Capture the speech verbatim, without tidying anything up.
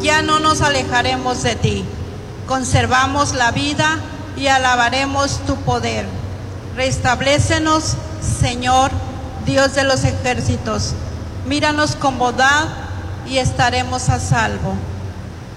ya no nos alejaremos de ti. Conservamos la vida y alabaremos tu poder. Restablécenos, Señor, Dios de los ejércitos. Míranos con bondad y estaremos a salvo.